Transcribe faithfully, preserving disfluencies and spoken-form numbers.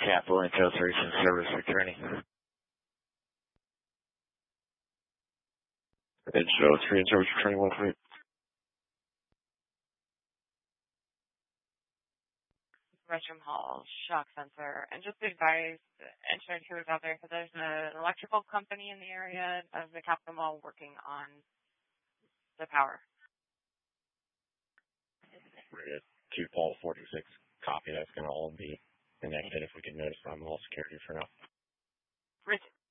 Capital Intel Solutions Service returning. Edge oh three and service returning one three. Restroom hall, shock sensor, and just advise engineers who is out there because there's an electrical company in the area of the Capitol Mall working on the power. Two Paul forty-six copy. That's going to all be connected if we can notify mall security for now. Rich,